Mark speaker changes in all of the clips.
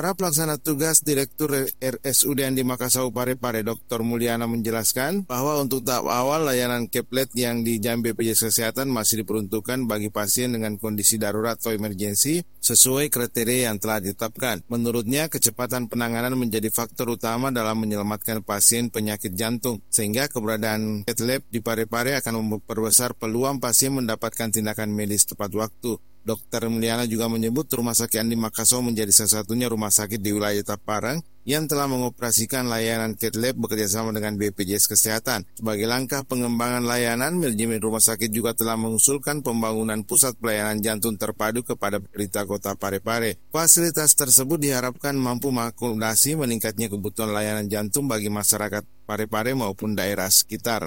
Speaker 1: Sementara pelaksana tugas Direktur RSUD Andi Makassau Parepare Dr. Mulyana menjelaskan bahwa untuk tahap awal layanan Keplet yang dijamin BPJS Kesehatan masih diperuntukkan bagi pasien dengan kondisi darurat atau emergensi sesuai kriteria yang telah ditetapkan. Menurutnya, kecepatan penanganan menjadi faktor utama dalam menyelamatkan pasien penyakit jantung, sehingga keberadaan Ketlab di Parepare akan memperbesar peluang pasien mendapatkan tindakan medis tepat waktu. Dr. Mulyana juga menyebut Rumah Sakit Andi Makassau menjadi salah satunya rumah sakit di wilayah Taparang yang telah mengoperasikan layanan Ketlab bekerjasama dengan BPJS Kesehatan. Sebagai langkah pengembangan layanan, manajemen rumah sakit juga telah mengusulkan pembangunan pusat pelayanan jantung terpadu kepada pemerintah kota Parepare. Fasilitas tersebut diharapkan mampu mengakomodasi meningkatnya kebutuhan layanan jantung bagi masyarakat Parepare maupun daerah sekitar.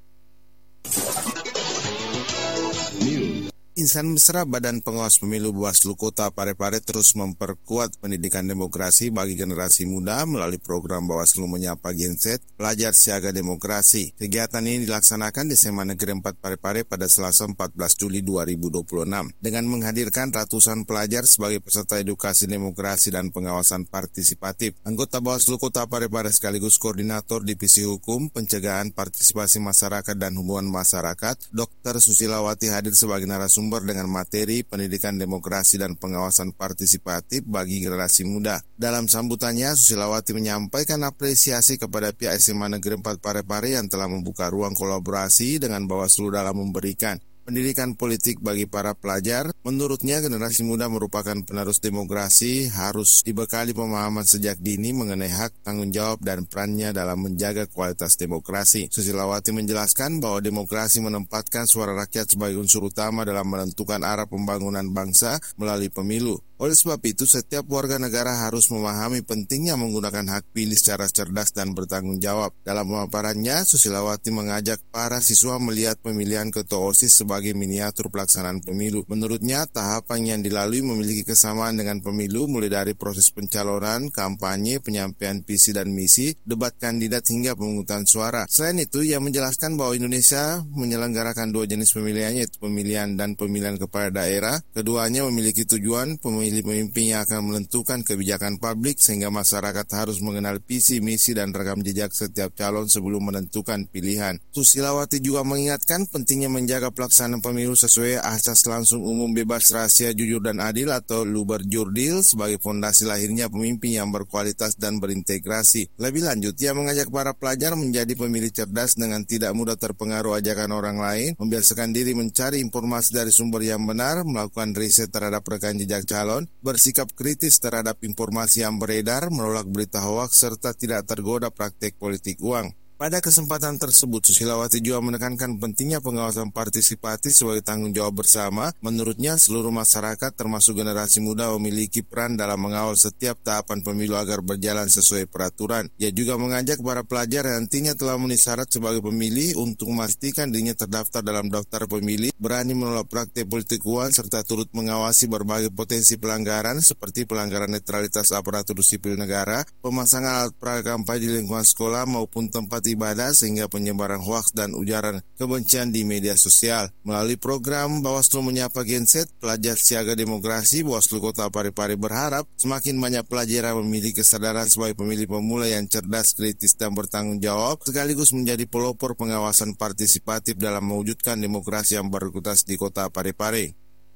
Speaker 1: Insan Mesra Badan Pengawas Pemilu Bawaslu Kota Parepare terus memperkuat pendidikan demokrasi bagi generasi muda melalui program Bawaslu Menyapa Gen Z, Pelajar Siaga Demokrasi. Kegiatan ini dilaksanakan di SMA Negeri 4 Parepare pada Selasa 14 Juli 2026 dengan menghadirkan ratusan pelajar sebagai peserta edukasi demokrasi dan pengawasan partisipatif. Anggota Bawaslu Kota Parepare sekaligus Koordinator Divisi Hukum, Pencegahan Partisipasi Masyarakat dan Hubungan Masyarakat, Dr. Susilawati hadir sebagai narasumber dengan materi pendidikan demokrasi dan pengawasan partisipatif bagi generasi muda. Dalam sambutannya, Susilawati menyampaikan apresiasi kepada pihak SMA Negeri 4 Parepare yang telah membuka ruang kolaborasi dengan Bawaslu dalam memberikan pendidikan politik bagi para pelajar. Menurutnya, generasi muda merupakan penerus demokrasi, harus dibekali pemahaman sejak dini mengenai hak, tanggung jawab, dan perannya dalam menjaga kualitas demokrasi. Susilawati menjelaskan bahwa demokrasi menempatkan suara rakyat sebagai unsur utama dalam menentukan arah pembangunan bangsa melalui pemilu. Oleh sebab itu, setiap warga negara harus memahami pentingnya menggunakan hak pilih secara cerdas dan bertanggung jawab. Dalam pemaparannya, Susilawati mengajak para siswa melihat pemilihan ketua OSIS sebagai miniatur pelaksanaan pemilu. Menurutnya, tahapan yang dilalui memiliki kesamaan dengan pemilu, mulai dari proses pencalonan, kampanye, penyampaian visi dan misi, debat kandidat hingga pemungutan suara. Selain itu, ia menjelaskan bahwa Indonesia menyelenggarakan dua jenis pemilihan, yaitu pemilihan dan pemilihan kepala daerah. Keduanya memiliki tujuan pemilih pemimpin yang akan menentukan kebijakan publik, sehingga masyarakat harus mengenal visi, misi, dan rekam jejak setiap calon sebelum menentukan pilihan. Susilawati juga mengingatkan pentingnya menjaga pelaksanaan pemilu sesuai asas langsung umum bebas rahasia jujur dan adil atau Luber-Jurdil sebagai fondasi lahirnya pemimpin yang berkualitas dan berintegrasi. Lebih lanjut, ia mengajak para pelajar menjadi pemilih cerdas dengan tidak mudah terpengaruh ajakan orang lain, membiasakan diri mencari informasi dari sumber yang benar, melakukan riset terhadap rekam jejak calon, bersikap kritis terhadap informasi yang beredar, menolak berita hoaks, serta tidak tergoda praktek politik uang. Pada kesempatan tersebut, Susilawati juga menekankan pentingnya pengawasan partisipatif sebagai tanggung jawab bersama. Menurutnya, seluruh masyarakat termasuk generasi muda memiliki peran dalam mengawal setiap tahapan pemilu agar berjalan sesuai peraturan. Ia juga mengajak para pelajar yang nantinya telah memenuhi syarat sebagai pemilih untuk memastikan dirinya terdaftar dalam daftar pemilih, berani menolak praktek politik uang, serta turut mengawasi berbagai potensi pelanggaran seperti pelanggaran netralitas aparatur sipil negara, pemasangan alat peraga kampanye di lingkungan sekolah maupun tempat ibadah, sehingga penyebaran hoaks dan ujaran kebencian di media sosial. Melalui program Bawaslu Menyapa Gen Z, Pelajar Siaga Demokrasi, Bawaslu Kota Parepare berharap semakin banyak pelajar yang memiliki kesadaran sebagai pemilih pemula yang cerdas, kritis, dan bertanggung jawab, sekaligus menjadi pelopor pengawasan partisipatif dalam mewujudkan demokrasi yang berkualitas di Kota Parepare.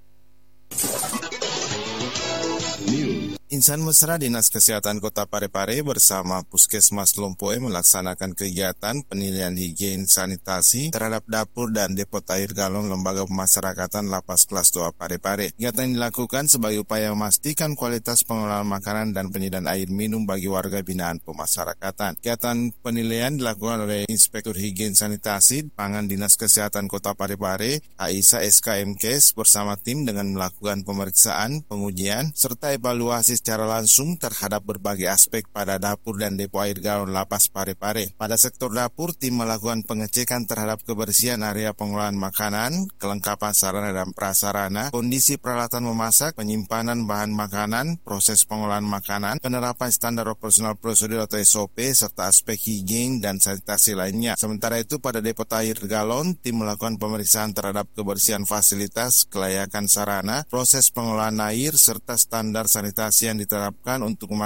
Speaker 1: Insan Mesra Dinas Kesehatan Kota Parepare bersama Puskesmas Lompoe melaksanakan kegiatan penilaian higien sanitasi terhadap dapur dan depot air galon Lembaga Pemasyarakatan Lapas Kelas 2 Parepare. Kegiatan dilakukan sebagai upaya memastikan kualitas pengelolaan makanan dan penyediaan air minum bagi warga binaan pemasyarakatan. Kegiatan penilaian dilakukan oleh Inspektur Higien Sanitasi Pangan Dinas Kesehatan Kota Parepare, Aisyah SKMKes bersama tim dengan melakukan pemeriksaan, pengujian, serta evaluasi secara langsung terhadap berbagai aspek pada dapur dan depo air galon Lapas Parepare. Pada sektor dapur, tim melakukan pengecekan terhadap kebersihan area pengolahan makanan, kelengkapan sarana dan prasarana, kondisi peralatan memasak, penyimpanan bahan makanan, proses pengolahan makanan, penerapan standar operasional prosedur atau SOP, serta aspek higien dan sanitasi lainnya. Sementara itu, pada depo air galon, tim melakukan pemeriksaan terhadap kebersihan fasilitas, kelayakan sarana, proses pengolahan air, serta standar sanitasi yang diterapkan untuk